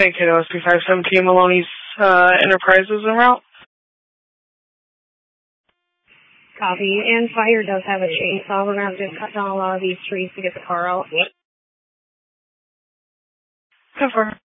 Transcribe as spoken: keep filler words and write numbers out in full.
Thank you, O S P five seventeen Maloney's uh, Enterprises en route. Copy. And fire does have a chainsaw. We're going to have to cut down a lot of these trees to get the car out. Confirm.